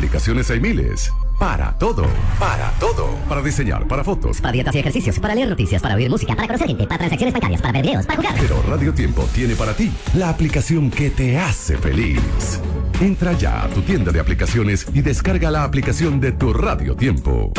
Aplicaciones hay miles. Para todo. Para todo. Para diseñar, para fotos. Para dietas y ejercicios, para leer noticias, para oír música, para conocer gente, para transacciones bancarias, para ver videos, para jugar. Pero Radio Tiempo tiene para ti la aplicación que te hace feliz. Entra ya a tu tienda de aplicaciones y descarga la aplicación de tu Radio Tiempo.